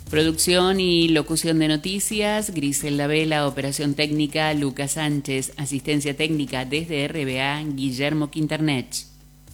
Producción y locución de noticias, Griselda Vela. Operación técnica, Lucas Sánchez. Asistencia técnica desde RBA, Guillermo Quinternech.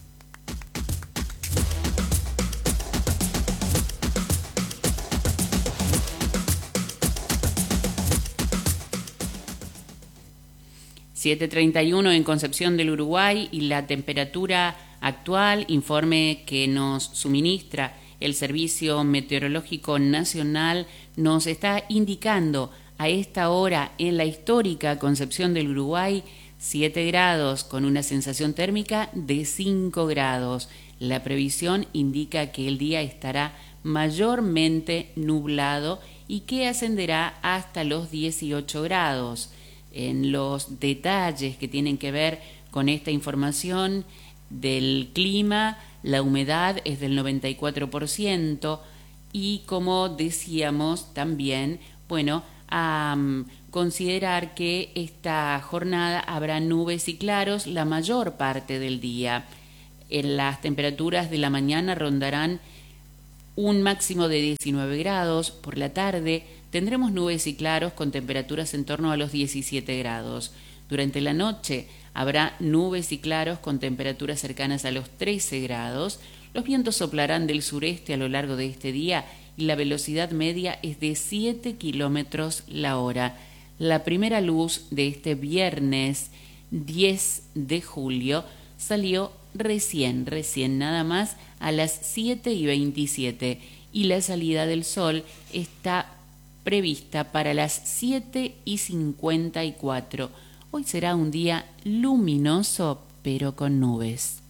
(7:31) en Concepción del Uruguay, y la temperatura actual, informe que nos suministra el Servicio Meteorológico Nacional, nos está indicando a esta hora en la histórica Concepción del Uruguay 7 grados con una sensación térmica de 5 grados. La previsión indica que el día estará mayormente nublado y que ascenderá hasta los 18 grados. En los detalles que tienen que ver con esta información del clima, la humedad es del 94% y, como decíamos también, a considerar que esta jornada habrá nubes y claros la mayor parte del día. En las temperaturas de la mañana rondarán un máximo de 19 grados, por la tarde tendremos nubes y claros con temperaturas en torno a los 17 grados. Durante la noche habrá nubes y claros con temperaturas cercanas a los 13 grados. Los vientos soplarán del sureste a lo largo de este día y la velocidad media es de 7 kilómetros la hora. La primera luz de este viernes 10 de julio salió recién nada más a las 7:27 y la salida del sol está prevista para las 7:54. Hoy será un día luminoso pero con nubes.